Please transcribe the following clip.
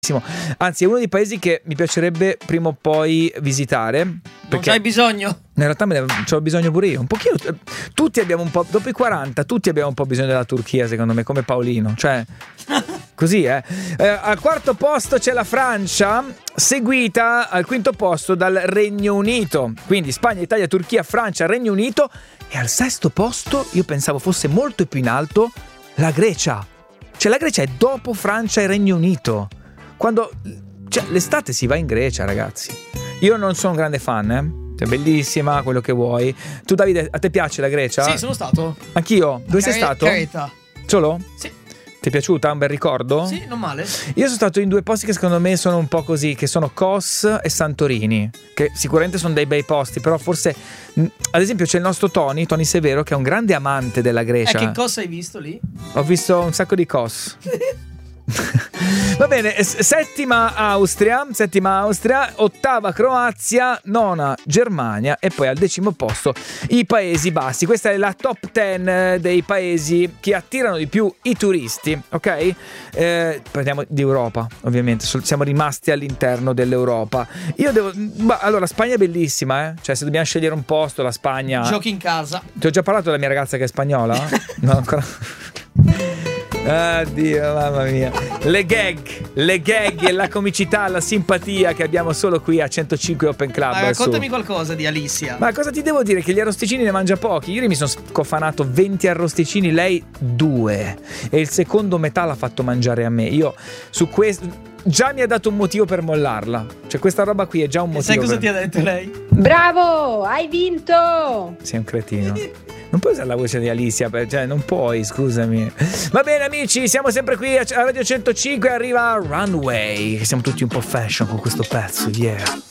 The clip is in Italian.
Anzi, è uno dei paesi che mi piacerebbe prima o poi visitare. Non c'hai bisogno? In realtà c'ho bisogno pure io. Un pochino. Tutti abbiamo un po'. Dopo i 40, tutti abbiamo un po' bisogno della Turchia, secondo me, come Paolino. Cioè, così, al quarto posto c'è la Francia, seguita al quinto posto dal Regno Unito. Quindi Spagna, Italia, Turchia, Francia, Regno Unito. E al sesto posto, io pensavo fosse molto più in alto, la Grecia. Cioè, la Grecia è dopo Francia e Regno Unito. Cioè, l'estate si va in Grecia, ragazzi. Io non sono un grande fan, Cioè, bellissima, quello che vuoi. Tu, Davide, a te piace la Grecia? Sì, sono stato. Anch'io. Dove sei stato? Creta. Solo? Sì. Ti è piaciuta? Un bel ricordo? Sì, non male. Io sono stato in due posti che secondo me sono un po' così, che sono Kos e Santorini, che sicuramente sono dei bei posti, però forse, ad esempio, c'è il nostro Tony Severo, che è un grande amante della Grecia. Che cosa hai visto lì? Ho visto un sacco di Kos. Va bene, settima Austria, ottava Croazia, nona Germania e poi al decimo posto i Paesi Bassi. Questa è la top 10 dei paesi che attirano di più i turisti, ok? Parliamo di Europa, ovviamente, siamo rimasti all'interno dell'Europa. Allora, Spagna è bellissima, Cioè, se dobbiamo scegliere un posto, la Spagna. Giochi in casa. Ti ho già parlato della mia ragazza che è spagnola? No, ancora. Addio, mamma mia. Le gag e la comicità, la simpatia che abbiamo solo qui a 105 Open Club. Raccontami qualcosa di Alicia. Ma cosa ti devo dire? Che gli arrosticini ne mangia pochi. Ieri mi sono scofanato 20 arrosticini, lei 2. E il secondo metà l'ha fatto mangiare a me. Io su questo già mi ha dato un motivo per mollarla. Cioè, questa roba qui è già un motivo. Sai cosa ti ha detto lei? Bravo, hai vinto! Sei un cretino. Non puoi usare la voce di Alicia, cioè non puoi, scusami. Va bene, amici, siamo sempre qui a Radio 105 e arriva Runway. Siamo tutti un po' fashion con questo pezzo, yeah.